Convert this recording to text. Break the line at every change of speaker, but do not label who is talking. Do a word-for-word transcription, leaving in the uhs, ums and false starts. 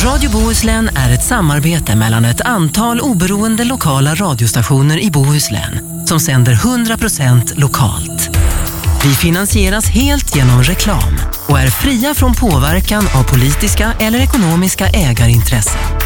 Radio Bohuslän är ett samarbete mellan ett antal oberoende lokala radiostationer i Bohuslän som sänder hundra procent lokalt. Vi finansieras helt genom reklam och är fria från påverkan av politiska eller ekonomiska ägarintressen.